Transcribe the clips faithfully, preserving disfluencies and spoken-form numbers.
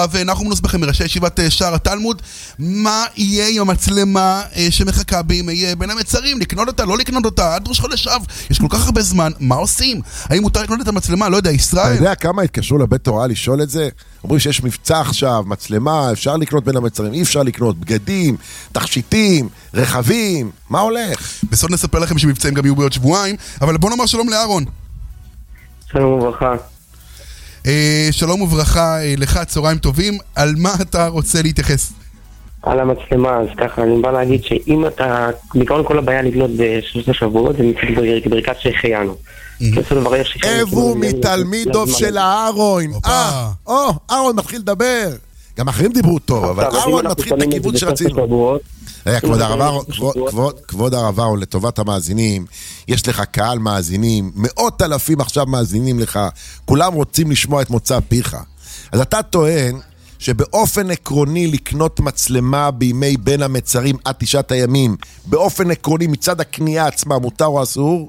ונחום נוסבכם מראשי ישיבת שער התלמוד, מה יהיה עם המצלמה שמחכה בימי בין המצרים? לקנות אותה, לא לקנות אותה, עד ראש חודש אב, יש כל כך הרבה זמן, מה עושים? האם מותר לקנות את המצלמה? לא יודע, ישראל? אתה יודע כמה התקשרו לבית תורה לשאול את זה? אומרים שיש מבצע עכשיו, מצלמה, אפשר לקנות בין המצרים, אי אפשר לקנות, בגדים, תכשיטים, רכבים, מה הולך? בסוד נספר לכם שמבצעים גם יהיו בעוד שבועיים, אבל בוא נאמר שלום לאהרון. שלום וברכה. אה, שלום וברכה לך, צהריים טובים. על מה אתה רוצה להתייחס? על המצלמה, אז ככה, אני בא להגיד שאם אתה, בעיקרון כל הבעיה לקנות בשלושת השבועות, זה מצליח בברכת שהחיינו. אבו מתלמידוב של הארון. אה, או, אהרון מתחיל לדבר. גם אחרים דיברו טוב, אבל אהרון מתחיל את הכיוון שרצינו. כבוד הרב אהרון, לטובת המאזינים, יש לך קהל מאזינים, מאות אלפים עכשיו מאזינים לך, כולם רוצים לשמוע את מוצא פיך. אז אתה טוען שבאופן עקרוני לקנות מצלמה בימי בין המצרים עד תשעת הימים, באופן עקרוני מצד הקנייה עצמה מותר או אסור?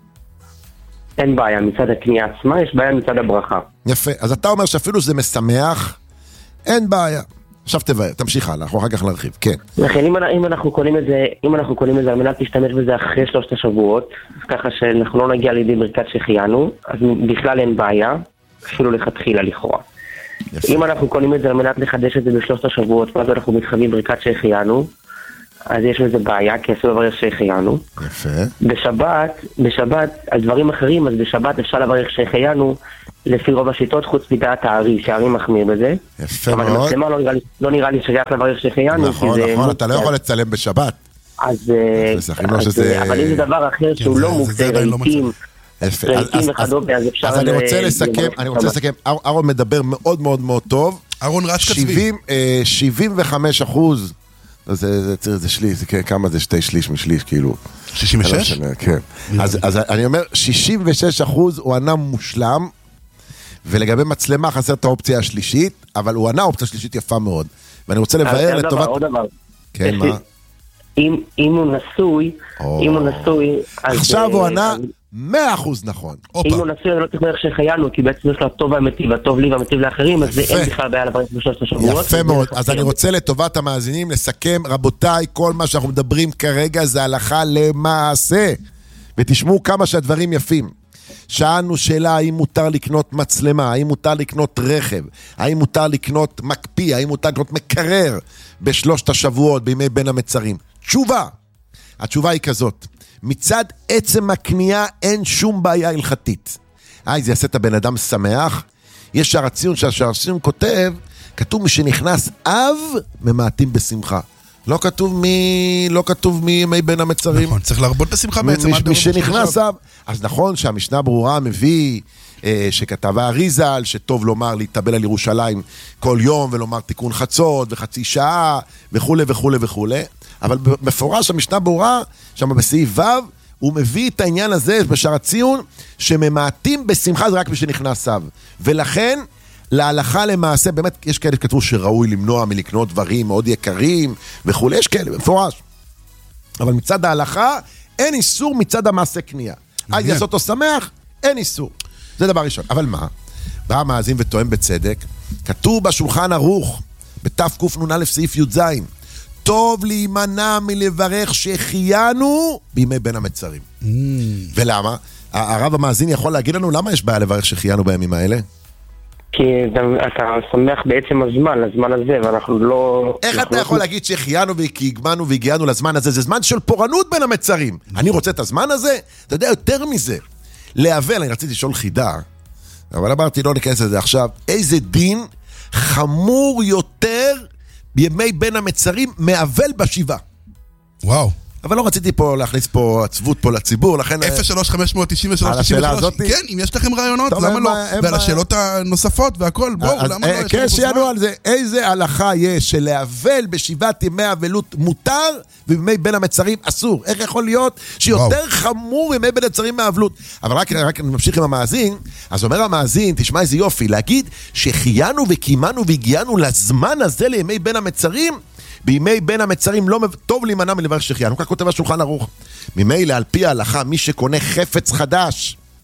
אין בעיה, מצד הקנייה עצמה יש בעיה מצד הברכה. יפה, אז אתה אומר שאפילו זה משמח, אין בעיה. עכשיו תבהר, תמשיך הלאה, אנחנו אחר כך נרחיב, כן. לכן, אם, אם אנחנו קונים את זה, אם אנחנו קונים את זה על מנת להשתמש בזה אחרי שלושת השבועות, ככה שאנחנו לא נגיע לידי ברכת שהחיינו, אז בכלל אין בעיה, אפילו לכתחילה לכאורה. יפה. אם אנחנו קונים את זה על מנת לחדש את זה בשלושת השבועות, ואז אנחנו מתחייבים ברכת שהחיינו, אז יש לזה בעיה, כי אסור לברך שהחיינו. יפה. בשבת, בשבת, על דברים אחרים, אז בשבת אפשר לברך שהחיינו, לפי רוב השיטות, חוץ מדעת הארי, שהארי מחמיר בזה. יפה מאוד. אבל המצלמה לא נראה לי, לא נראה לי שייך לברך שהחיינו. נכון, נכון, אתה לא יכול לצלם בשבת. אז, אבל אם זה דבר אחר שהוא לא מוקצה, רהיטים, רהיטים וכדומה, אז אפשר... אז אני רוצה לסכם, אני רוצה לסכם, אהרון מדבר מאוד מאוד מאוד טוב. אהרון רץ כצבי. שבעים וחמישה אחוז, זה, זה, זה שליש, זה, כמה זה שתי שליש משליש, כאילו. שישים ושש? כן. אז, אז אני אומר, שישים ושש אחוז הוא ענה מושלם, ולגבי מצלמה חסר את האופציה השלישית, אבל הוא ענה אופציה שלישית יפה מאוד. ואני רוצה לבאר לטובת... עוד דבר. כן, מה? אם, אם הוא נשוי, אם הוא נשוי... עכשיו הוא ענה מאה אחוז נכון. אם הוא נשוי, אני לא צריך לברך שהחיינו, כי בעצם יש לו הטוב והמטיב, הטוב לי והמטיב לאחרים, אז אין בכלל בעיה לברך בשלושת השבועות. יפה מאוד. אז אני רוצה לטובת המאזינים לסכם, רבותיי, כל מה שאנחנו מדברים כרגע זה הלכה למעשה. ותשמעו כמה שהדברים יפים. שאלנו שאלה האם מותר לקנות מצלמה, האם מותר לקנות רכב, האם מותר לקנות מקפיא, האם מותר לקנות מקרר בשלושת השבועות בימי בין המצרים. תשובה, התשובה היא כזאת, מצד עצם הקנייה אין שום בעיה הלכתית. אה, זה יעשה את הבן אדם שמח. יש שער הציון שהשער הציון כותב, כתוב מי שנכנס אב ממעטים בשמחה. לא כתוב מי, לא כתוב מי ימי בין המצרים. נכון, צריך להרבות בשמחה בעצם. מי שנכנס אב. אז נכון שהמשנה ברורה מביא, אה, שכתב האריזל, שטוב לומר להתאבל על ירושלים כל יום, ולומר תיקון חצות וחצי שעה, וכו' וכו' וכו'. אבל מפורש המשנה ברורה, שם בסעיף ו', הוא מביא את העניין הזה בשער הציון, שממעטים בשמחה זה רק מי שנכנס אב. ולכן, להלכה למעשה, באמת יש כאלה שכתבו שראוי למנוע מלקנות דברים מאוד יקרים וכו', יש כאלה, מפורש. אבל מצד ההלכה, אין איסור מצד המעשה קנייה. אז יעשה אותו שמח, אין איסור. זה דבר ראשון. אבל מה? בא המאזין וטועם בצדק, כתוב בשולחן ערוך, בתף קנ"א סעיף י"ז, טוב להימנע מלברך שהחיינו בימי בין המצרים. Mm. ולמה? הרב המאזין יכול להגיד לנו למה יש בעיה לברך שהחיינו בימים האלה? כי אתה שמח בעצם הזמן, לזמן הזה, ואנחנו לא... איך אתה יכול להגיד שהחיינו והגמנו והגיענו לזמן הזה? זה זמן של פורענות בין המצרים. אני רוצה את הזמן הזה? אתה יודע, יותר מזה. להבל, אני רציתי לשאול חידה, אבל אמרתי, לא ניכנס לזה עכשיו. איזה דין חמור יותר בימי בין המצרים מעבל בשבעה? וואו. אבל לא רציתי פה להכניס פה עצבות פה לציבור, לכן... אפס שלוש חמש תשעים ושלוש תשעים ושלוש. כן, אם יש לכם רעיונות, למה לא? ועל השאלות הנוספות והכל, בואו, למה לא? כן, שיענו על זה, איזה הלכה יש שלהבל בשבעת ימי אבלות מותר, ובימי בין המצרים אסור. איך יכול להיות שיותר חמור בימי בין המצרים מהאבלות? אבל רק נמשיך עם המאזין, אז אומר המאזין, תשמע איזה יופי, להגיד שחיינו וקיימנו והגיענו לזמן הזה לימי בין המצרים, בימי בין המצרים לא טוב להימנע מלברך שהחיינו, כך כותב השולחן ערוך. ממילא על פי ההלכה, מי שקונה חפץ חדש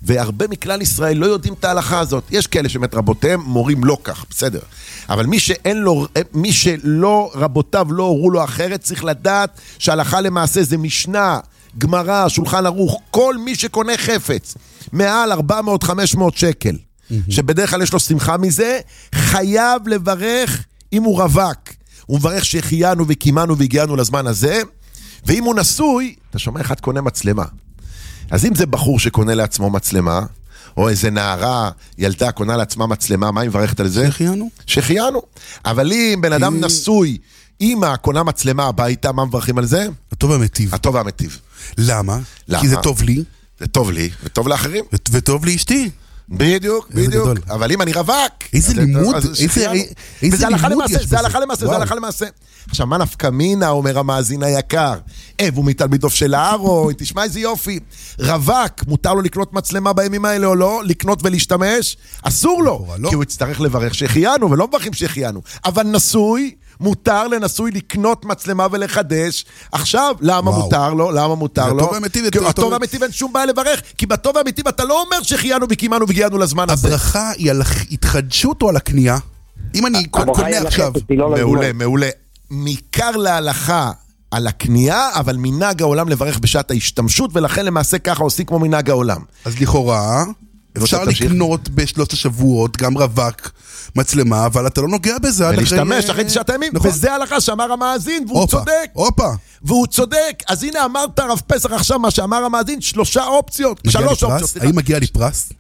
והרבה מכלל ישראל לא יודעים את ההלכה הזאת. יש כאלה שבאמת רבותיהם מורים לא כך, בסדר. אבל מי שאין לו, מי שלא, רבותיו לא הורו לו אחרת, צריך לדעת שההלכה למעשה זה משנה, גמרא, שולחן ערוך, כל מי שקונה חפץ, מעל ארבע מאות חמש מאות שקל, שבדרך כלל יש לו שמחה מזה, חייב לברך אם הוא רווק. הוא מברך שהחיינו וקימנו והגיענו לזמן הזה, ואם הוא נשוי, אתה שומע אחד קונה מצלמה. אז אם זה בחור שקונה לעצמו מצלמה, או איזה נערה, ילדה קונה לעצמה מצלמה, מה היא מברכת על זה? שהחיינו. שהחיינו. אבל אם בן אדם נשוי, אמא קונה מצלמה הביתה, מה מברכים על זה? הטוב והמטיב. הטוב והמטיב. למה? למה? כי זה טוב לי. זה טוב לי, וטוב לאחרים. וטוב לאשתי. בדיוק, בדיוק. אבל אם אני רווק... איזה לימוד, איזה לימוד יש בזה. זה הלכה למעשה, זה הלכה למעשה. עכשיו, מה נפקא מינה, אומר המאזין היקר? אבו מתלמידו של אהרון, תשמע איזה יופי. רווק, מותר לו לקנות מצלמה בימים האלה או לא? לקנות ולהשתמש? אסור לו, כי הוא יצטרך לברך שהחיינו, ולא מברכים שהחיינו. אבל נשוי... מותר לנשוי לקנות מצלמה ולחדש. עכשיו, למה וואו. מותר לו? למה מותר לו? כי הטוב והמטיב אין שום בעיה לברך, כי בטוב והמטיב אתה לא אומר שחיינו וקימנו והגיענו לזמן הזה. הברכה היא על התחדשות או על הקנייה? אם אני קונה עכשיו... מעולה, מעולה. מעיקר להלכה על הקנייה, אבל מנהג העולם לברך בשעת ההשתמשות, ולכן למעשה ככה עושים כמו מנהג העולם. אז לכאורה... אפשר לקנות בשלושת השבועות, גם רווק, מצלמה, אבל אתה לא נוגע בזה. ולהשתמש אחרי תשעת הימים, וזה ההלכה שאמר המאזין, והוא צודק. אופה. והוא צודק. אז הנה אמרת רב פסח עכשיו מה שאמר המאזין, שלושה אופציות, שלוש אופציות. האם מגיע לי פרס?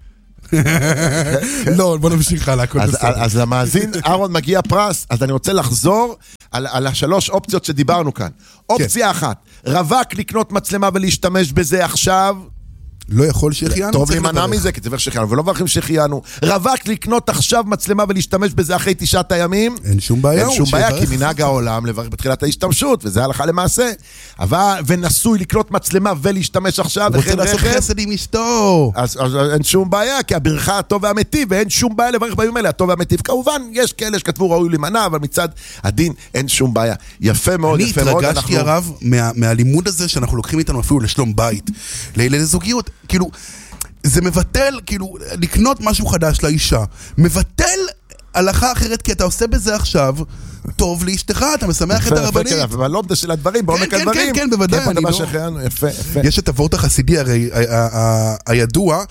לא, בוא נמשיך הלאה. אז למאזין, אהרון מגיע פרס, אז אני רוצה לחזור על השלוש אופציות שדיברנו כאן. אופציה אחת, רווק לקנות מצלמה ולהשתמש בזה עכשיו, לא יכול שהחיינו. טוב להימנע מזה, כי תברך שהחיינו, ולא מברכים שהחיינו. רווק לקנות עכשיו מצלמה ולהשתמש בזה אחרי תשעת הימים. אין שום בעיה. אין שום בעיה, כי מנהג העולם לברך בתחילת ההשתמשות, וזה הלכה למעשה. אבל, ונשוי לקנות מצלמה ולהשתמש עכשיו, רוצה לעשות חסד עם אשתו. אז אין שום בעיה, כי הברכה הטוב והמטיב, ואין שום בעיה לברך בימים האלה, הטוב והמטיב. כמובן, יש כאלה שכתבו ראוי להימנע, אבל מצד הדין אין שום בעיה. יפה מאוד, יפה מאוד. אני התרגשתי הרב מהלימוד הזה שאנחנו לוקחים איתנו אפילו לשלום בית, לזוגיות. כאילו, זה מבטל, כאילו, לקנות משהו חדש לאישה, מבטל הלכה אחרת, כי אתה עושה בזה עכשיו, טוב לאשתך, אתה משמח את הרבנית. יפה, אבל לא של הדברים, בעומק הדברים. כן, כן, בוודאי. יפה, יפה. יש את הוורט החסידי הרי, הידוע,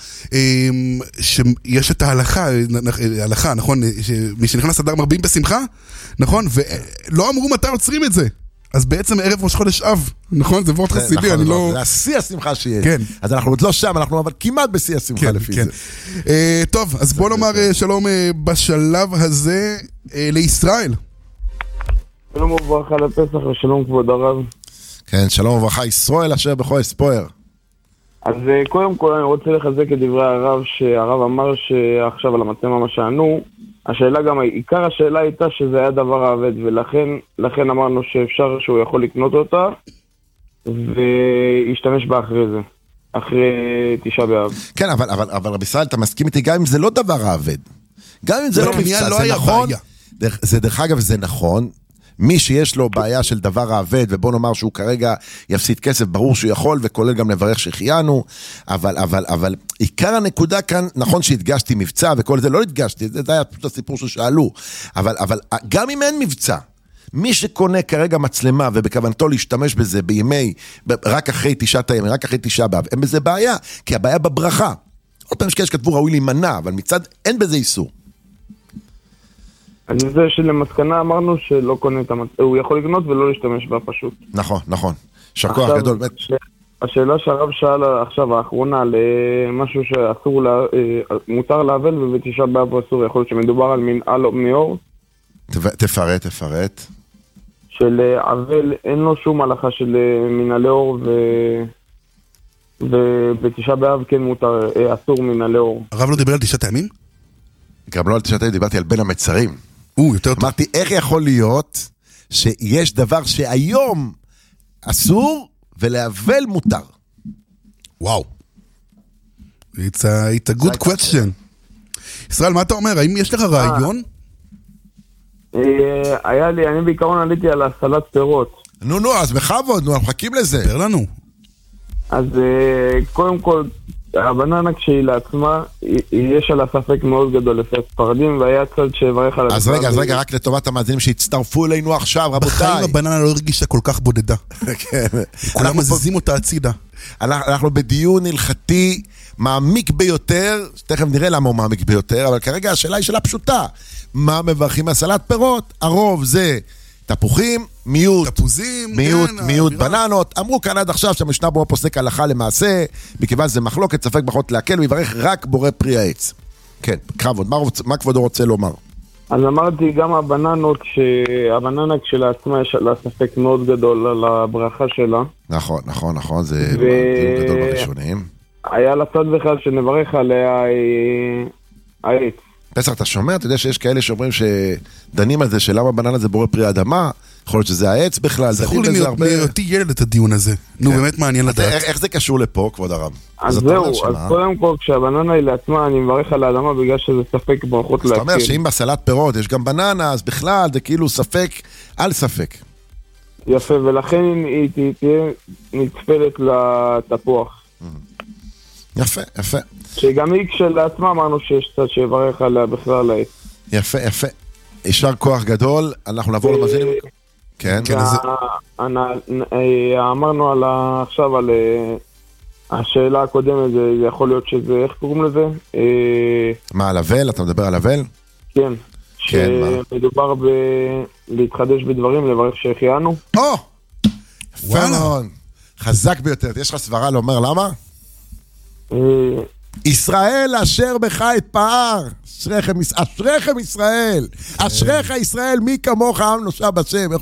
שיש את ההלכה, ההלכה, נכון, מי שנכנס אדר מרבים בשמחה, נכון, ולא אמרו מתי עוצרים את זה. אז בעצם ערב ראש חודש אב, נכון? זה וורט חסידי, אני לא... זה השיא השמחה שיש. כן. אז אנחנו עוד לא שם, אנחנו אבל כמעט בשיא השמחה לפי זה. טוב, אז בוא נאמר שלום בשלב הזה לישראל. שלום וברכה לפסח ושלום כבוד הרב. כן, שלום וברכה, ישראל אשר בכל אספויר. אז קודם כל אני רוצה לחזק את דברי הרב, שהרב אמר שעכשיו על המצלמה מה שענו, השאלה גם, עיקר השאלה הייתה שזה היה דבר העבד, ולכן לכן אמרנו שאפשר שהוא יכול לקנות אותה, וישתמש בה אחרי זה, אחרי תשעה באב. כן, אבל, אבל, אבל רב ישראל, אתה מסכים איתי, גם אם זה לא דבר העבד, גם אם זה לא מבצע, זה נכון, זה דרך אגב, זה נכון, מי שיש לו בעיה של דבר העבד, ובוא נאמר שהוא כרגע יפסיד כסף, ברור שהוא יכול, וכולל גם לברך שהחיינו, אבל, אבל, אבל, עיקר הנקודה כאן, נכון שהדגשתי מבצע, וכל זה לא הדגשתי, זה היה פשוט הסיפור ששאלו, אבל, אבל, גם אם אין מבצע, מי שקונה כרגע מצלמה, ובכוונתו להשתמש בזה בימי, רק אחרי תשעת הימים, רק אחרי תשעה באב, אין בזה בעיה, כי הבעיה בברכה. עוד פעם שכאלה שכתבו ראוי להימנע, אבל מצד, אין בזה איסור. אז זה שלמסקנה אמרנו שלא קונה את המצלמה, הוא יכול לקנות ולא להשתמש בה פשוט. נכון, נכון. שכוח גדול. ש... השאלה שהרב שאל עכשיו האחרונה למשהו שאסור, לה... מותר להבל ובתשעה באב אסור, יכול להיות שמדובר על מנהל מאור? תפרט, תפרט. של אבל אין לו שום הלכה של מנהלי אור ו... ובתשעה באב כן מותר, אסור מנהלי אור. הרב לא דיבר על תשעת הימים? גם לא על תשעת הימים, דיברתי על בין המצרים. או, יותר טוב. אמרתי, איך יכול להיות שיש דבר שהיום אסור ולהבל מותר? וואו. It's a, it's a good question. ישראל, מה אתה אומר? האם יש לך רעיון? היה לי, אני בעיקרון עליתי על הסלט פירות. נו, נו, אז בכבוד, נו, אנחנו מחכים לזה. דבר לנו. אז קודם כל, הבננה כשהיא לעצמה, יש עליה ספק מאוד גדול לפי הספרדים, והיה צד שיברך על... אז רגע, אז רגע, רק לטובת המאזינים שהצטרפו אלינו עכשיו, רבותיי. בחיים הבננה לא הרגישה כל כך בודדה. כן. כולם מזיזים אותה הצידה. אנחנו בדיון הלכתי מעמיק ביותר, תכף נראה למה הוא מעמיק ביותר, אבל כרגע השאלה היא שאלה פשוטה. מה מברכים מהסלט פירות? הרוב זה תפוחים, מיעוט, תפוזים, מיעוט, כן, מיעוט אווירה. בננות. אמרו כאן עד עכשיו שהמשנה ברורה פוסק הלכה למעשה, מכיוון שזה מחלוקת, ספק ברכות להקל, ויברך רק בורא פרי העץ. כן, קרבות, מה, רוצ- מה כבודו רוצה לומר? אז אמרתי, גם הבננות, הבננה כשלעצמה יש עליה ספק מאוד גדול על הברכה שלה. נכון, נכון, נכון, זה ו- דיון גדול בראשונים. היה לצד בכלל שנברך עליה אה, העץ. פסח, אתה שומע? אתה יודע שיש כאלה שאומרים שדנים על זה, שלמה בננה זה בורא פרי האדמה, יכול להיות שזה העץ בכלל, זכור דנים לי בזה מ- הרבה... מהיותי ילד את הדיון הזה. נו, באמת מעניין אז איך, לדעת. איך זה קשור לפה, כבוד הרב? אז אתה אומר זהו, שמה? אז קודם כל כשהבננה היא לעצמה, אני מברך על האדמה בגלל שזה ספק ברכות אז אתה אומר להקל. שאם בסלט פירות יש גם בננה, אז בכלל זה כאילו ספק על ספק. יפה, ולכן היא תה- תהיה נצפלת לתפוח. יפה, יפה, שגם היא כשלעצמה אמרנו שיש צד שיברך עליה בכלל העץ. יפה, יפה. יישר כוח גדול, אנחנו נעבור למאזינים. כן, כן, אז- וה- הנ- אה, אמרנו על ה- עכשיו על אה, השאלה הקודמת, זה זה יכול להיות שזה, איך קוראים לזה? אה, מה, על אבל? אתה מדבר על אבל? כן. כן, מה? שמדובר ב... להתחדש בדברים, לברך שהחיינו. או! יפה וואלה. מאוד. חזק ביותר. יש לך סברה לומר למה? אה, ישראל אשר בך אתפאר. אשריכם, אשריכם ישראל. אשריך ישראל, מי כמוך עם נושע בשם.